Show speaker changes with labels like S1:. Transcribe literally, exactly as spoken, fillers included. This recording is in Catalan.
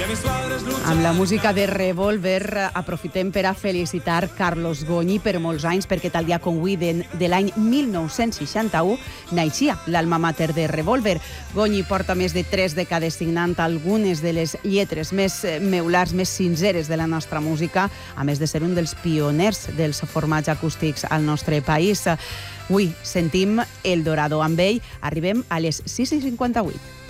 S1: Amb la música de Revolver aprofitem per a felicitar Carlos Goñi per molts anys, perquè tal dia com avui de, de l'any mil nou-cents seixanta-u naixia l'alma mater de Revolver. Goñi porta més de tres dècades signant algunes de les lletres més meulars, més sinceres de la nostra música, a més de ser un dels pioners dels formats acústics al nostre país. Avui sentim El Dorado amb ell. Arribem a les sis i cinquanta-vuit.